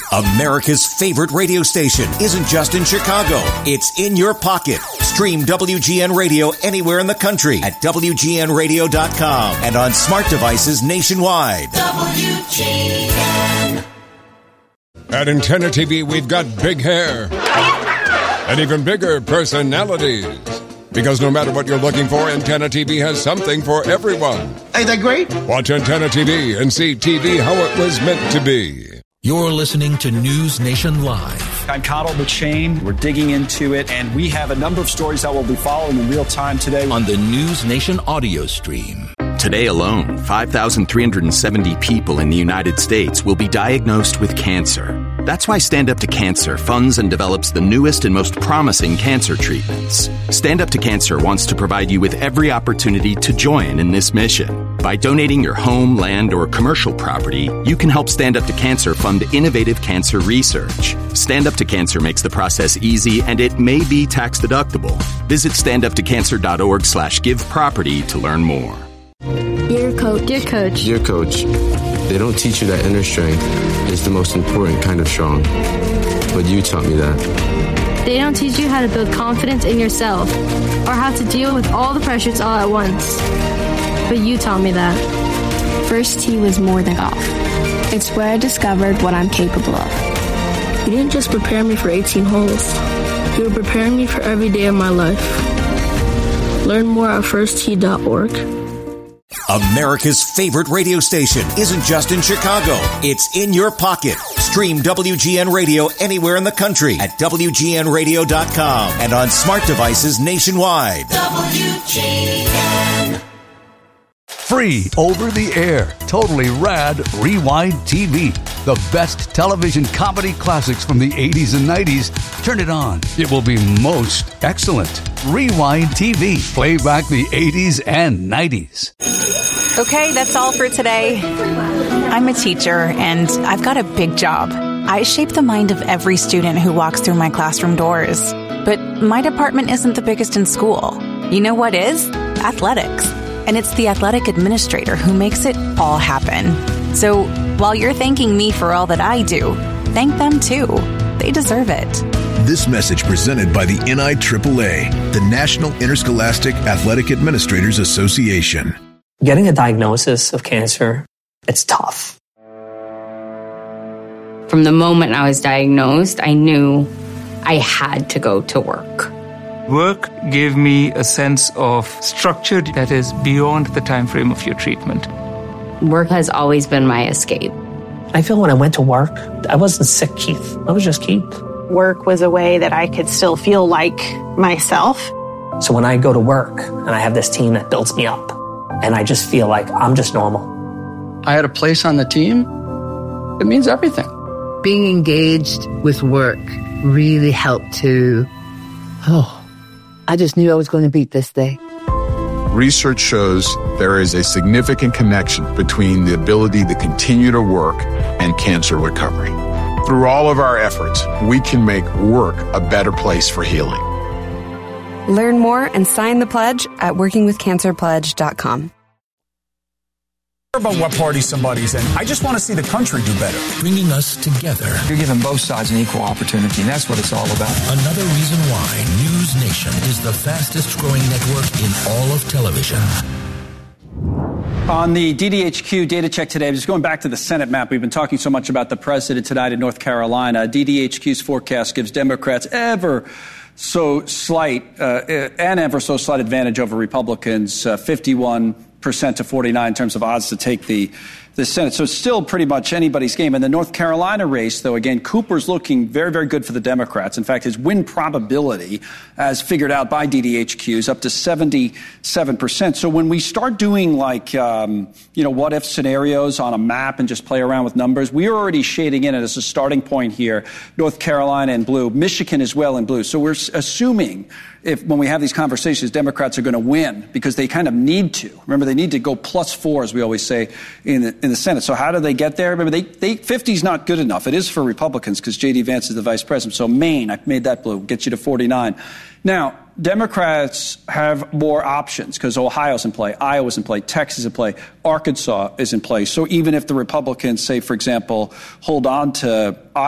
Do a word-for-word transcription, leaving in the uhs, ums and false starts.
America's favorite radio station isn't just in Chicago. It's in your pocket. Stream W G N Radio anywhere in the country at W G N radio dot com and on smart devices nationwide. W G N. At Antenna T V, we've got big hair and even bigger personalities. Because no matter what you're looking for, Antenna T V has something for everyone. Ain't that great? Watch Antenna T V and see T V how it was meant to be. You're listening to News Nation Live. I'm Connell McShane. We're digging into it, and we have a number of stories that we'll be following in real time today on the News Nation audio stream. Today alone, five thousand three hundred seventy people in the United States will be diagnosed with cancer. That's why Stand Up to Cancer funds and develops the newest and most promising cancer treatments. Stand Up to Cancer wants to provide you with every opportunity to join in this mission. By donating your home, land, or commercial property, you can help Stand Up to Cancer fund innovative cancer research. Stand Up to Cancer makes the process easy, and it may be tax deductible. Visit standuptocancer.org slash give property to learn more. Dear coach. Dear coach. Dear coach, they don't teach you that inner strength is the most important kind of strong. But you taught me that. They don't teach you how to build confidence in yourself or how to deal with all the pressures all at once. But you taught me that. First tee was more than golf. It's where I discovered what I'm capable of. You didn't just prepare me for eighteen holes. You were preparing me for every day of my life. Learn more at first tee dot org. America's favorite radio station isn't just in Chicago. It's in your pocket. Stream W G N Radio anywhere in the country at W G N radio dot com and on smart devices nationwide. W G N. Free over the air, totally rad Rewind T V. The best television comedy classics from the eighties and nineties. Turn it on. It will be most excellent. Rewind T V. Play back the eighties and nineties. Okay, that's all for today. I'm a teacher, and I've got a big job. I shape the mind of every student who walks through my classroom doors. But my department isn't the biggest in school. You know what is? Athletics. And it's the athletic administrator who makes it all happen. So while you're thanking me for all that I do, thank them too. They deserve it. This message presented by the N I A A A, the National Interscholastic Athletic Administrators Association. Getting a diagnosis of cancer, it's tough. From the moment I was diagnosed, I knew I had to go to work. Work gave me a sense of structure that is beyond the time frame of your treatment. Work has always been my escape. I feel when I went to work, I wasn't sick, Keith. I was just Keith. Work was a way that I could still feel like myself. So when I go to work and I have this team that builds me up, and I just feel like I'm just normal. I had a place on the team. It means everything. Being engaged with work really helped to, oh, I just knew I was going to beat this day. Research shows there is a significant connection between the ability to continue to work and cancer recovery. Through all of our efforts, we can make work a better place for healing. Learn more and sign the pledge at working with cancer pledge dot com. About what party somebody's in. I just want to see the country do better. Bringing us together. You're giving both sides an equal opportunity, and that's what it's all about. Another reason why News Nation is the fastest growing network in all of television. On the D D H Q data check today, just going back to the Senate map, we've been talking so much about the president tonight in North Carolina. D D H Q's forecast gives Democrats ever so slight, uh, an ever so slight advantage over Republicans, uh, fifty-one percent to forty-nine in terms of odds to take the the Senate. So it's still pretty much anybody's game. In the North Carolina race, though, again, Cooper's looking very, very good for the Democrats. In fact, his win probability, as figured out by D D H Q, is up to seventy-seven percent. So when we start doing, like, um, you know, what-if scenarios on a map and just play around with numbers, we're already shading in it as a starting point here, North Carolina in blue, Michigan as well in blue. So we're assuming if when we have these conversations, Democrats are going to win because they kind of need to. Remember, they need to go plus four, as we always say, in the, in the Senate. So how do they get there? Remember, they, they fifty is not good enough. It is for Republicans because J D. Vance is the vice president. So Maine, I've made that blue, gets you to forty-nine. Now, Democrats have more options because Ohio's in play, Iowa's in play, Texas is in play, Arkansas is in play. So even if the Republicans, say, for example, hold on to